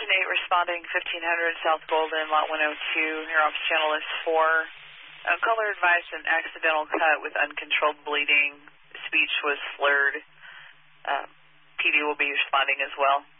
Engine 8 responding 1500 South Golden, Lot 102, your office channel is 4. Caller advised an accidental cut with uncontrolled bleeding. Speech was slurred. PD will be responding as well.